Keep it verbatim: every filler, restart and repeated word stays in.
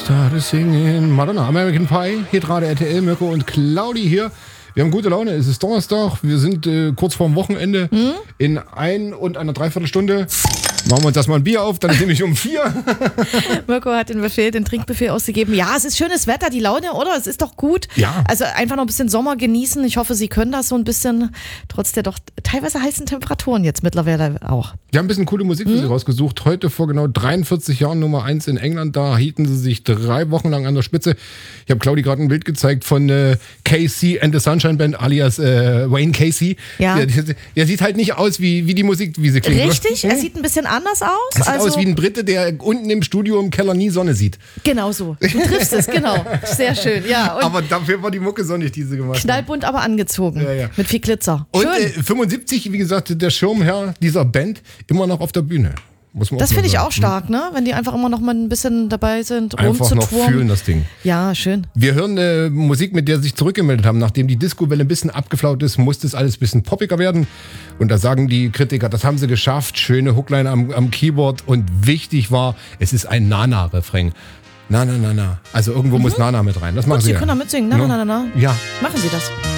Started singing Madonna, American Pie, Hitradio R T L, Mirko und Claudi hier. Wir haben gute Laune, es ist Donnerstag, wir sind äh, kurz vorm Wochenende. Mhm. In ein und einer Dreiviertelstunde machen wir uns erstmal ein Bier auf, dann ist nämlich um vier. Mirko hat den Befehl, den Trinkbefehl ausgegeben. Ja, es ist schönes Wetter, die Laune, oder? Es ist doch gut. Ja. Also einfach noch ein bisschen Sommer genießen. Ich hoffe, Sie können das so ein bisschen, trotz der doch teilweise heißen Temperaturen jetzt mittlerweile auch. Wir haben ein bisschen coole Musik für Sie rausgesucht. Heute vor genau dreiundvierzig Jahren Nummer eins in England. Da hielten sie sich drei Wochen lang an der Spitze. Ich habe Claudi gerade ein Bild gezeigt von äh, Casey and the Sunshine Band alias äh, Wayne Casey. Ja. Der, der, der sieht halt nicht aus wie, wie die Musik, wie sie klingt. Richtig, oder? er sieht ein bisschen anders aus. Er sieht also, aus wie ein Brite, der unten im Studio im Keller nie Sonne sieht. Genau so. Du triffst es, genau. Sehr schön, ja. Und aber dafür war die Mucke sonnig, die sie gemacht haben. knallbunt, aber angezogen. Ja, ja. Mit viel Glitzer. Und Schön. äh, fünfundsiebzig, wie gesagt, der Schirmherr dieser Band immer noch auf der Bühne. Muss man Das auch mal finde ich sagen. auch stark, ne? Wenn die einfach immer noch mal ein bisschen dabei sind, Einfach noch rumzuturnen. fühlen das Ding. Ja, schön. Wir hören äh, Musik, mit der sie sich zurückgemeldet haben. Nachdem die Disco-Welle ein bisschen abgeflaut ist, musste es alles ein bisschen poppiger werden. Und da sagen die Kritiker, das haben sie geschafft. Schöne Hookline am, am Keyboard. Und wichtig war, es ist ein Nana-Refrain. Na, na, na, na. Also irgendwo mhm. muss Nana mit rein. Das machen Und sie Sie ja. können da mitsingen. Na, No? na, na, na. Ja. Machen Sie das.